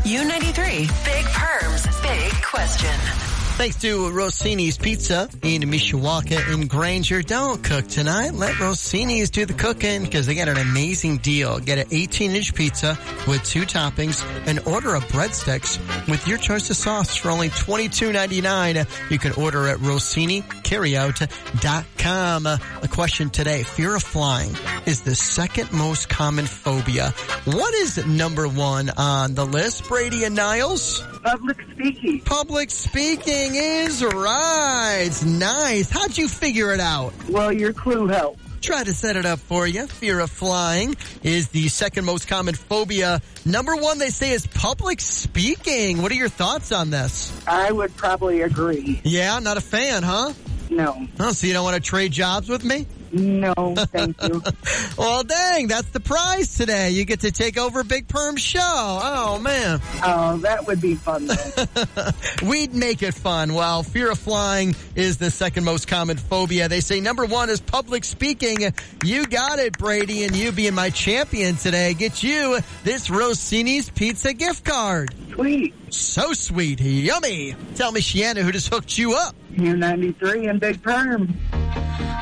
U93, Big Perm's Big Question. Thanks to Rossini's Pizza in Mishawaka and Granger. Don't cook tonight. Let Rossini's do the cooking because they got an amazing deal. Get an 18-inch pizza with 2 toppings and order a breadsticks with your choice of sauce for only $22.99. You can order at RossiniCarryout.com. The question today, fear of flying is the second most common phobia. What is number 1 on the list, Brady and Niles? Public speaking. Public speaking is right. Nice. How'd you figure it out? Well, your clue helped. Try to set it up for you. Fear of flying is the second most common phobia. Number 1, they say, is public speaking. What are your thoughts on this? I would probably agree. Yeah, not a fan, huh? No. Oh, so you don't want to trade jobs with me? No, thank you. Well, dang, that's the prize today. You get to take over Big Perm's show. Oh, man. Oh, that would be fun, though. We'd make it fun. Well, fear of flying is the second most common phobia. They say number 1 is public speaking. You got it, Brady, and you being my champion today get you this Rossini's Pizza gift card. Sweet. So sweet. Yummy. Tell me, Shiana, who just hooked you up? U93 and Big Perm.